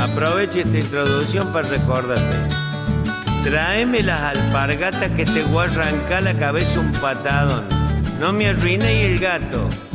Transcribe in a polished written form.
Aproveche esta introducción para recordarte. Tráeme las alpargatas que te voy a arrancar la cabeza un patadón. No me arruine el gato.